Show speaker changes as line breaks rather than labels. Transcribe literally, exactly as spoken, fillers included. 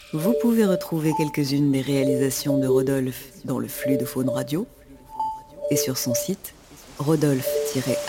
Vous pouvez retrouver quelques-unes des réalisations de Rodolphe dans le flux de Faune Radio et sur son site rodolphe tiret